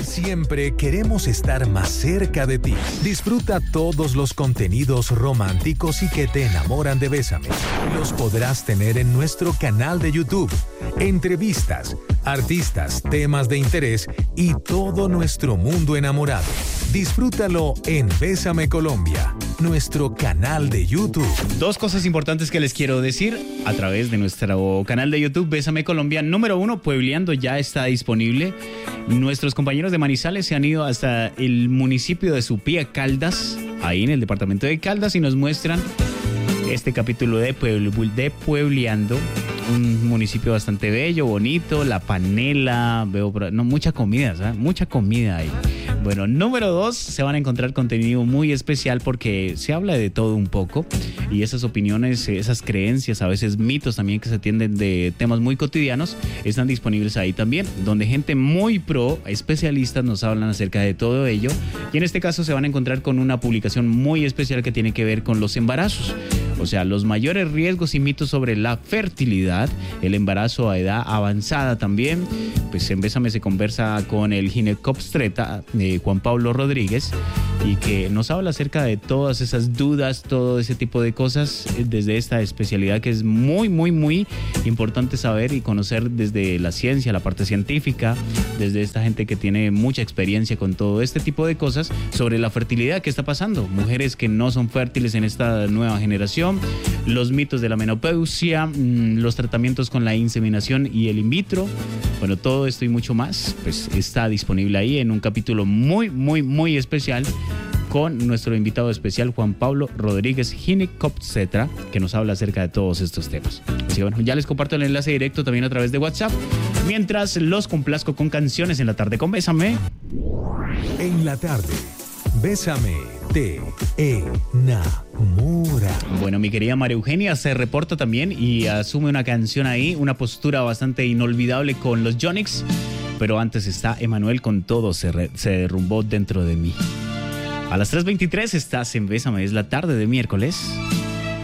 Siempre queremos estar más cerca de ti. Disfruta todos los contenidos románticos y que te enamoran de Bésame. Los podrás tener en nuestro canal de YouTube. Entrevistas, artistas, temas de interés y todo nuestro mundo enamorado. Disfrútalo en Bésame Colombia, nuestro canal de YouTube. Dos cosas importantes que les quiero decir a través de nuestro canal de YouTube Bésame Colombia. Número uno, Puebleando ya está disponible. Nuestros compañeros de Manizales se han ido hasta el municipio de Supía, Caldas, ahí en el departamento de Caldas, y nos muestran este capítulo de Puebleando, un municipio bastante bello, bonito, La Panela, veo mucha comida, ¿sabes? Mucha comida ahí. Bueno, número dos, se van a encontrar contenido muy especial porque se habla de todo un poco y esas opiniones, esas creencias, a veces mitos también que se atienden de temas muy cotidianos, están disponibles ahí también, donde gente muy pro, especialistas nos hablan acerca de todo ello, y en este caso se van a encontrar con una publicación muy especial que tiene que ver con los embarazos. O sea, los mayores riesgos y mitos sobre la fertilidad, el embarazo a edad avanzada también. Pues en Bésame se conversa con el ginecobstetra Juan Pablo Rodríguez, y que nos habla acerca de todas esas dudas, todo ese tipo de cosas desde esta especialidad que es muy, muy, muy importante saber y conocer desde la ciencia, la parte científica, desde esta gente que tiene mucha experiencia con todo este tipo de cosas sobre la fertilidad que está pasando, mujeres que no son fértiles en esta nueva generación, los mitos de la menopausia, los tratamientos con la inseminación y el in vitro. Bueno, todo esto y mucho más pues está disponible ahí en un capítulo muy, muy, muy especial con nuestro invitado especial Juan Pablo Rodríguez, ginecobstetra, que nos habla acerca de todos estos temas. Así que bueno, ya les comparto el enlace directo también a través de WhatsApp, mientras los complazco con canciones en la tarde con Bésame. En la tarde, Bésame te enamora. Bueno, mi querida María Eugenia se reporta también y asume una canción ahí, una postura bastante inolvidable con los Yonix. Pero antes está Emanuel con Todo se derrumbó dentro de mí. A las 3:23 estás en Bésame, es la tarde de miércoles.